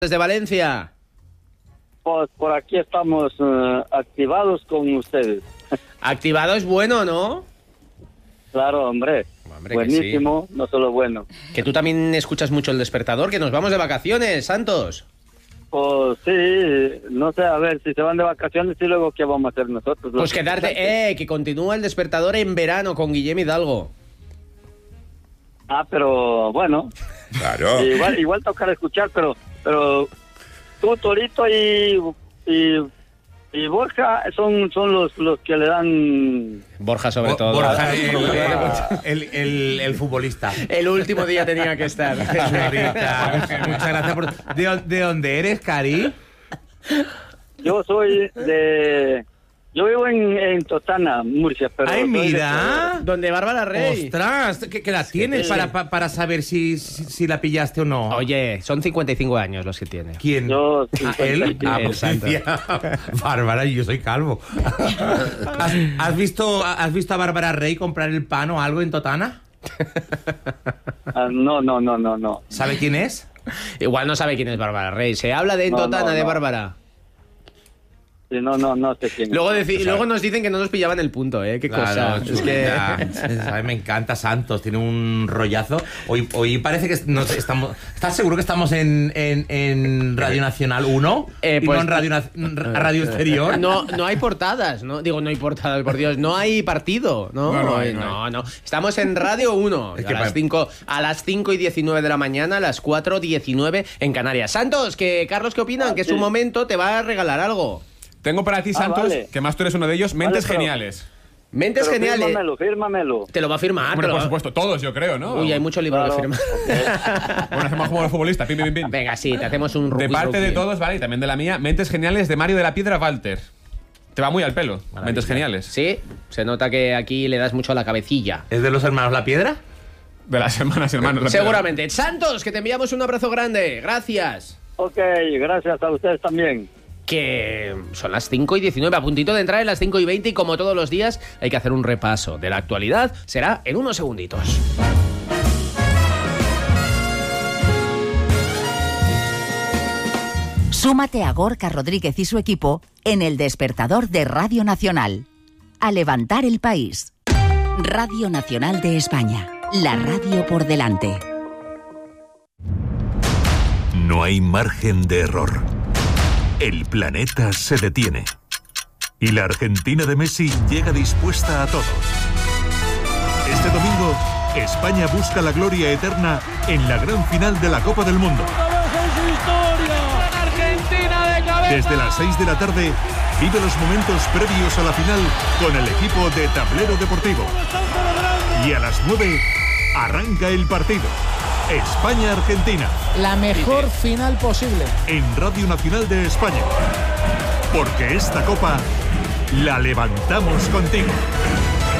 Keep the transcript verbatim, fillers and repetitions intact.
Desde Valencia. Pues por aquí estamos uh, activados con ustedes. Activado es bueno, ¿no? Claro, hombre. Hombre, buenísimo, sí. No solo bueno. Que tú también escuchas mucho El Despertador, que nos vamos de vacaciones, Santos. Pues sí, no sé, a ver, si se van de vacaciones y luego qué vamos a hacer nosotros. Pues quedarte, eh, que continúa El Despertador en verano con Guillem Hidalgo. Ah, pero bueno. Claro. Igual, igual tocará escuchar, pero, pero tú, Torito y, y, y Borja son, son los, los que le dan... Borja sobre todo. Borja, el, el, el, el futbolista. El último día tenía que estar. Muchas gracias por... ¿De, ¿De dónde eres, Cari? Yo soy de... Yo vivo en, en Totana, Murcia, pero... ¡Ay, mira! De... Donde Bárbara Rey. ¡Ostras! ¿Qué, qué la tienes sí. para, para saber si, si, si la pillaste o no? Oye, son cincuenta y cinco años los que tiene. ¿Quién? Yo, ¿A él? Ah, El pues santo. decía, Bárbara, y yo soy calvo. ¿Has, has, visto, ¿Has visto a Bárbara Rey comprar el pan o algo en Totana? Ah, no, no, no, no, no. ¿Sabe quién es? Igual no sabe quién es Bárbara Rey. Se habla de en No, Totana no, de no. Bárbara. Sí, no, no, no sé quién. Luego, deci- O sea, luego nos dicen que no nos pillaban el punto, ¿eh? Qué Claro, cosa. Es que... A mí me encanta Santos, tiene un rollazo. Hoy, hoy parece que no sé, estamos. ¿Estás seguro que estamos en, en, en Radio Nacional uno? Eh, y pues- no en Radio, Nac- Radio Exterior. No, no hay portadas, ¿no? Digo, no hay portadas, por Dios. No hay partido, ¿no? No, no hay, no, no no. Estamos en Radio uno. Es a, que las pa- cinco, a las cinco y diecinueve de la mañana, a las cuatro diecinueve en Canarias. Santos, que Carlos, ¿qué opinan? Ah, que es sí. un momento, te va a regalar algo. Tengo para ti, Ah, Santos, vale. que más tú eres uno de ellos, mentes pero- geniales. Mentes Pero geniales. Fírmamelo, fírmamelo. Te lo va a firmar. Hombre, te lo por va- supuesto, todos yo creo, ¿no? Uy, hay mucho libro Claro. que firmar. Bueno, hacemos como los futbolistas, pim, pim, pim. Venga, sí, te hacemos un De rookie, parte de rookie. todos, vale, y también de la mía, mentes geniales de Mario de la Piedra Walter. Te va muy al pelo, Maravilla. mentes geniales. Sí, se nota que aquí le das mucho a la cabecilla. ¿Es de los hermanos La Piedra? De las hermanas, hermanos. La Piedra. Seguramente. Santos, que te enviamos un abrazo grande. Gracias. Ok, gracias a ustedes también. Que son las cinco y diecinueve, a puntito de entrar en las cinco y veinte, y como todos los días hay que hacer un repaso de la actualidad. Será en unos segunditos. Súmate a Gorka Rodríguez y su equipo en El Despertador de Radio Nacional. A levantar el país. Radio Nacional de España. La radio por delante. No hay margen de error. El planeta se detiene. Y la Argentina de Messi llega dispuesta a todo. Este domingo, España busca la gloria eterna en la gran final de la Copa del Mundo. Desde las seis de la tarde, vive los momentos previos a la final con el equipo de Tablero Deportivo. Y a las nueve, arranca el partido. España-Argentina. La mejor final posible. En Radio Nacional de España. Porque esta copa la levantamos contigo.